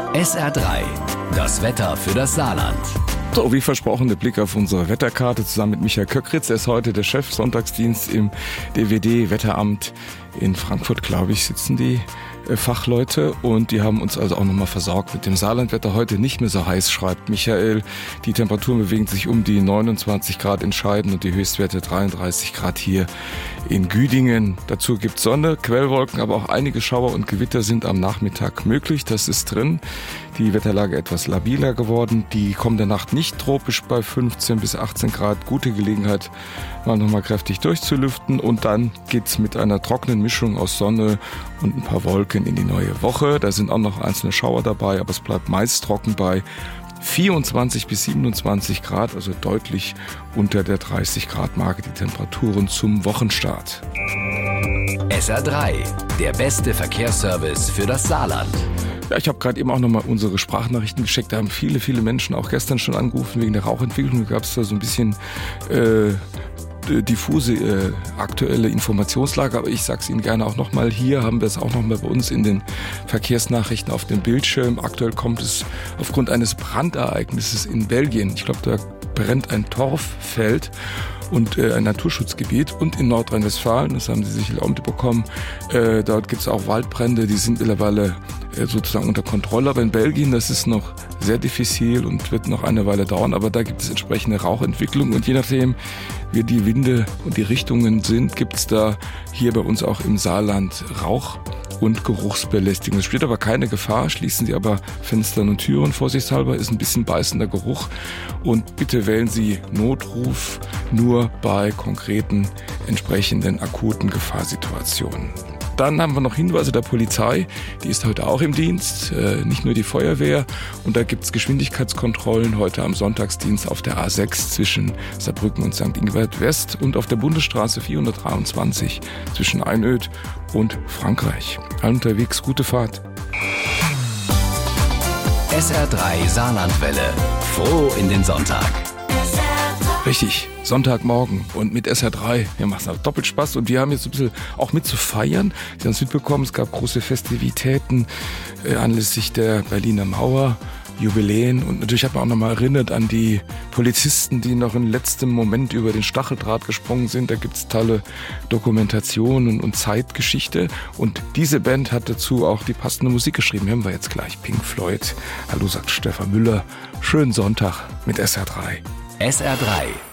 SR3, das Wetter für das Saarland. So, wie versprochen, der Blick auf unsere Wetterkarte zusammen mit Michael Köckritz. Er ist heute der Chef Sonntagsdienst im DWD-Wetteramt in Frankfurt, glaube ich, sitzen die Fachleute. Und die haben uns also auch nochmal versorgt mit dem Saarlandwetter. Heute nicht mehr so heiß, schreibt Michael. Die Temperaturen bewegen sich um die 29 Grad entscheidend und die Höchstwerte 33 Grad hier in Güdingen. Dazu gibt es Sonne, Quellwolken, aber auch einige Schauer und Gewitter sind am Nachmittag möglich. Das ist drin. Die Wetterlage etwas labiler geworden. Die kommende Nacht nicht tropisch bei 15 bis 18 Grad. Gute Gelegenheit, mal nochmal kräftig durchzulüften. Und dann geht's mit einer trockenen Mischung aus Sonne und ein paar Wolken in die neue Woche. Da sind auch noch einzelne Schauer dabei, aber es bleibt meist trocken bei 24 bis 27 Grad, also deutlich unter der 30 Grad Marke die Temperaturen zum Wochenstart. SR3, der beste Verkehrsservice für das Saarland. Ja, ich habe gerade eben auch nochmal unsere Sprachnachrichten geschickt. Da haben viele Menschen auch gestern schon angerufen wegen der Rauchentwicklung. Da gab es da so ein bisschen diffuse aktuelle Informationslage, aber ich sage es Ihnen gerne auch nochmal. Hier haben wir es auch nochmal bei uns in den Verkehrsnachrichten auf dem Bildschirm. Aktuell kommt es aufgrund eines Brandereignisses in Belgien. Ich glaube, da brennt ein Torffeld und ein Naturschutzgebiet, und in Nordrhein-Westfalen, das haben Sie sicher auch mitbekommen, dort gibt es auch Waldbrände, die sind mittlerweile sozusagen unter Kontrolle, aber in Belgien, das ist noch sehr diffizil und wird noch eine Weile dauern, aber da gibt es entsprechende Rauchentwicklung, und je nachdem, wie die Winde und die Richtungen sind, gibt es da hier bei uns auch im Saarland Rauch- und Geruchsbelästigung. Es steht aber keine Gefahr, schließen Sie aber Fenster und Türen vorsichtshalber, ist ein bisschen beißender Geruch, und bitte wählen Sie Notruf nur bei konkreten, entsprechenden akuten Gefahrsituationen. Dann haben wir noch Hinweise der Polizei, die ist heute auch im Dienst, nicht nur die Feuerwehr, und da gibt es Geschwindigkeitskontrollen heute am Sonntagsdienst auf der A6 zwischen Saarbrücken und St. Ingbert West und auf der Bundesstraße 423 zwischen Einöd und Frankreich. Allen unterwegs, gute Fahrt. SR3 Saarlandwelle, froh in den Sonntag. Richtig, Sonntagmorgen und mit SR3. Wir machen es doppelt Spaß, und wir haben jetzt ein bisschen auch mit zu feiern. Sie haben es mitbekommen, es gab große Festivitäten anlässlich der Berliner Mauer, Jubiläen, und natürlich hat man auch nochmal erinnert an die Polizisten, die noch in letztem Moment über den Stacheldraht gesprungen sind. Da gibt es tolle Dokumentationen und Zeitgeschichte, und diese Band hat dazu auch die passende Musik geschrieben. Hören wir jetzt gleich Pink Floyd. Hallo, sagt Stefan Müller. Schönen Sonntag mit SR3. SR3,